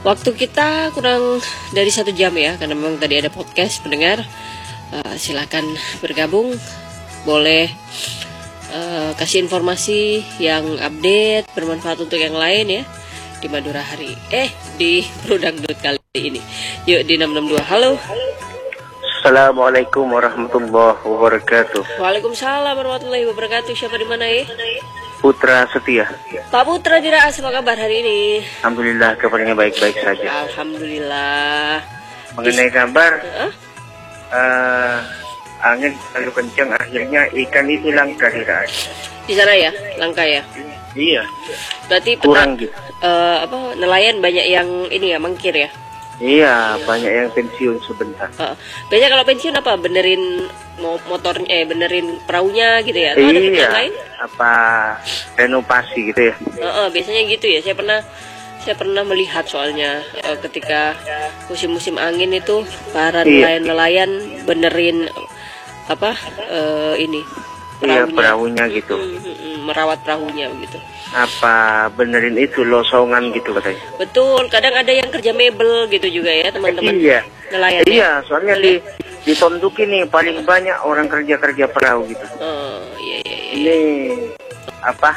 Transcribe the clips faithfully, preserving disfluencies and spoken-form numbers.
Waktu kita kurang dari satu jam ya, karena memang tadi ada podcast pendengar. Uh, silakan bergabung, boleh uh, kasih informasi yang update, bermanfaat untuk yang lain ya di Madura hari eh di Produk.Dut kali ini. Yuk di enam enam dua. Halo. Assalamualaikum warahmatullahi wabarakatuh. Waalaikumsalam warahmatullahi wabarakatuh. Siapa di mana ya? Putra Setia. Pak Putra di Raas, apa kabar hari ini? Alhamdulillah kabarnya baik-baik saja. Alhamdulillah. Mengenai kabar, Huh? uh, angin terlalu kencang, akhirnya ikan itu langka di Raas. Di sana ya, langka ya. Iya. Berarti Kurang peta, gitu. uh, apa nelayan banyak yang ini ya mangkir ya. Iya, banyak yang pensiun sebentar. Uh, biasanya kalau pensiun apa benerin motornya, eh benerin perahunya gitu ya? Atau ada Iya. kerjaan lain? Apa renovasi gitu ya? Uh, uh, biasanya gitu ya. Saya pernah saya pernah melihat soalnya uh, ketika musim-musim angin itu para Iya. nelayan-nelayan benerin apa uh, ini Iya, perahunya, perahunya gitu. Hmm, hmm, hmm, merawat perahunya gitu. Apa benerin itu losongan gitu katanya? Betul, kadang ada yang kerja mebel gitu juga ya teman-teman. Iya. Nelayan. Iya, ya? soalnya di di Tonduk ini paling banyak orang kerja-kerja perahu gitu. Oh, iya iya iya. Ini apa?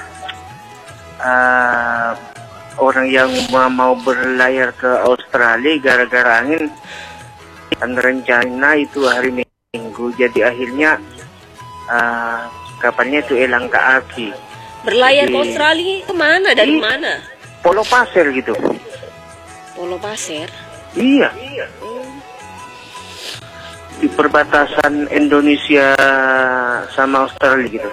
Uh, orang yang mau, mau berlayar ke Australia gara-gara angin dan rencana itu hari Minggu, jadi akhirnya uh, kapalnya itu hilang ke api. Berlayar Jadi, ke Australia kemana? Dari di mana? Pulau Pasir gitu. Pulau Pasir. Iya. Di perbatasan Indonesia sama Australia gitu.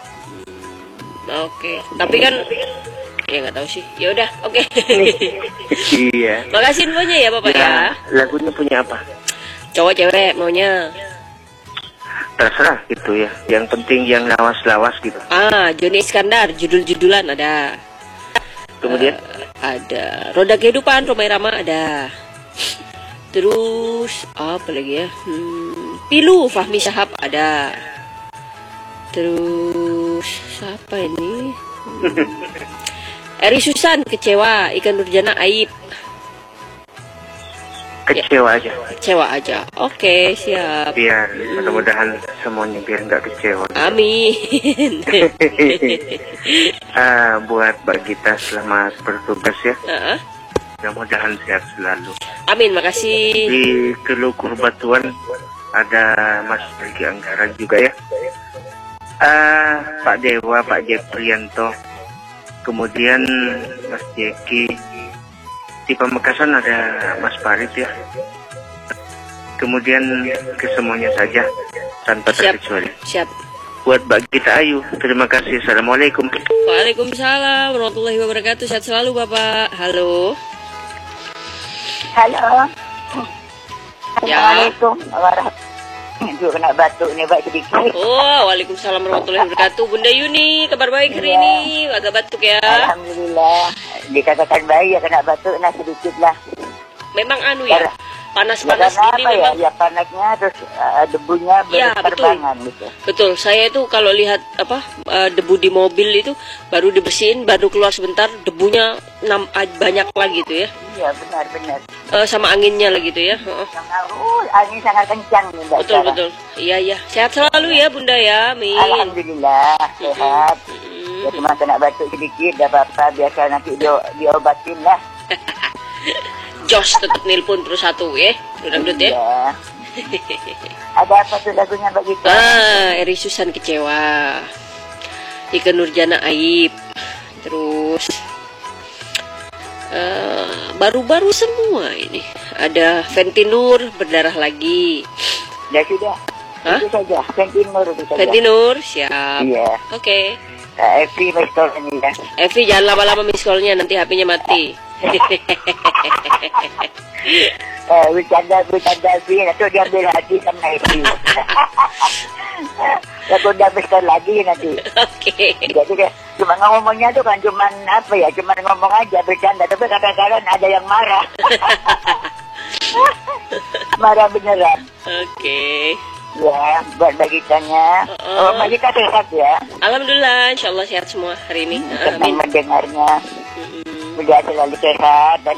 Oke, tapi kan ya nggak tahu sih. Ya udah, oke. Iya. Makasih infonya ya Bapak ya. Ya, lagunya punya apa? Cowok cewek maunya. Terserah gitu ya. Yang penting yang lawas-lawas gitu. Ah, Joni Iskandar, judul-judulan ada. Kemudian Uh, ada Roda Kehidupan, Romai Rama ada. Terus apa lagi ya? Hmm, Pilu, Fahmi Syahab ada. Terus siapa ini? Hmm. Eri Susan, Kecewa, Ikan Nurjana, Aib. kecewa aja. Kecewa aja. Oke, siap. Biar mudah-mudahan semuanya biar nggak kecewa. Amin. Ah, buat Mbak Gita selamat bertugas ya. Uh-uh. Mudah-mudahan sehat selalu. Amin, makasih. Di Kelukur Batuan ada Mas Riki Anggara juga ya. Ah, Pak Dewa, Pak Jack Prianto, kemudian Mas Jeki. Di Pamekasan ada Mas Farid ya. Kemudian ke semuanya saja tanpa Siap. terkecuali. Siap. Buat Mbak Gita Ayu, terima kasih. Assalamualaikum. Waalaikumsalam warahmatullahi wabarakatuh. Sehat selalu Bapak. Halo. Halo. Ya. Assalamualaikum warahmatullahi. Juga kena batuk nih Pak sedikit. Oh, waalaikumsalam warahmatullahi wabarakatuh. Bunda Yuni, kabar baik hari Ya. ini? Agak batuk ya. Alhamdulillah. Dikatakan baik ya kena batuk nah sedikit lah. Memang anu ya. Ya, Panas-panas karena gini apa ya? memang. Ya panasnya terus uh, debunya Ya, berterbangan gitu. Betul, saya itu kalau lihat apa uh, debu di mobil itu baru dibersihin, baru keluar sebentar debunya enam, banyak lagi gitu ya. Iya benar-benar. Uh, sama anginnya lagi gitu ya. Uh-uh. Uh, angin sangat kencang nih Mbak. Betul sekarang. betul. Iya iya. Sehat selalu ya Bunda ya. Amin. Alhamdulillah sehat. Mm-mm. Ya cuma kena batuk sedikit, gak apa-apa. Biasa nanti di, diobatin lah. Jos tetap nelpon terus satu ya. Duduk-duduk ya. Iya. Ada apa tuh lagunya Mbak Gita? Ah, Eri Susan Kecewa. Ikan Nurjana Aib. Terus uh, baru-baru semua ini. Ada Ventinur Berdarah Lagi. Ya sudah. Hah? Itu saja. Ventinur itu saja. Ventinur, siap. Iya. Oke. Kak Evi Mestol ini ya. Evi jangan lama-lama miss call-nya, nanti H P-nya mati. Eh, bercanda, bercanda Evi. Nanti diambil hati sama Evi. Aku udah Mestol lagi nanti. Oke. Jadi kayak cuma ngomongnya tuh kan cuma apa ya, cuma ngomong aja bercanda. Tapi kadang-kadang ada yang marah. Marah beneran. Oke. Ya, buat bagikannya. Uh-uh. Oh, Magita sehat ya. Alhamdulillah, insya Allah sehat semua hari ini. Senang Amin. mendengarnya. Mm-mm. Mudah selalu sehat dan